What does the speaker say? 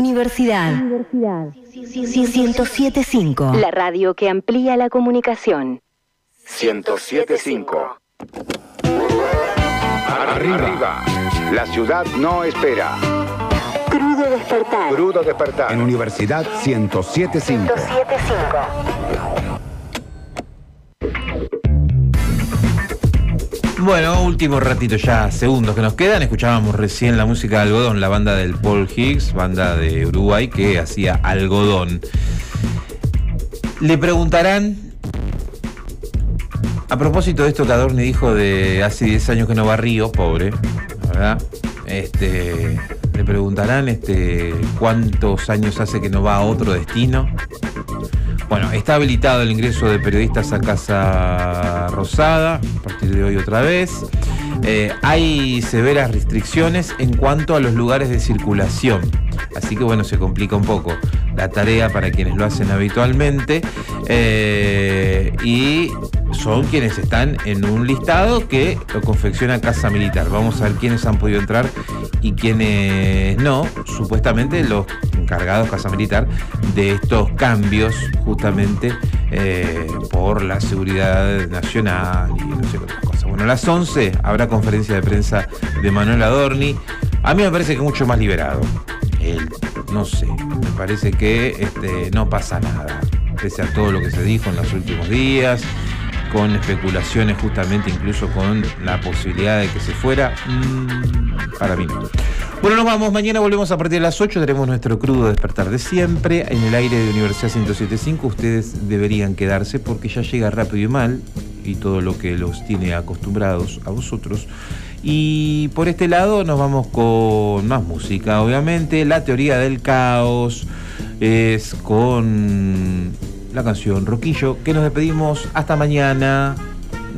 Universidad. 107.5. La radio que amplía la comunicación. 107.5. Arriba. La ciudad no espera. Crudo despertar. Crudo despertar. En Universidad 107.5. 107.5. Bueno, último ratito ya, segundos que nos quedan. Escuchábamos recién la música de Algodón, la banda del Paul Higgs, banda de Uruguay que hacía Algodón. Le preguntarán, a propósito de esto que Adorni dijo de hace 10 años que no va a Río, pobre, ¿verdad? Le preguntarán cuántos años hace que no va a otro destino. Bueno, está habilitado el ingreso de periodistas a Casa Rosada, a partir de hoy otra vez. Hay severas restricciones en cuanto a los lugares de circulación. Así que bueno, se complica un poco la tarea para quienes lo hacen habitualmente. Y son quienes están en un listado que lo confecciona Casa Militar. Vamos a ver quiénes han podido entrar y quiénes no. Supuestamente los encargados Casa Militar de estos cambios justamente por la seguridad nacional y no sé qué otras cosas. Bueno, a las 11 habrá conferencia de prensa de Manuel Adorni. A mí me parece que mucho más liberado. No sé, me parece que no pasa nada, pese a todo lo que se dijo en los últimos días, con especulaciones justamente incluso con la posibilidad de que se fuera. Para mí no. Bueno, nos vamos. Mañana volvemos a partir de las 8. Tenemos nuestro crudo despertar de siempre en el aire de Universidad 107.5. Ustedes deberían quedarse porque ya llega Rápido y Mal y todo lo que los tiene acostumbrados a vosotros. Y por este lado nos vamos con más música, obviamente. La teoría del caos es con la canción Roquillo, que nos despedimos hasta mañana.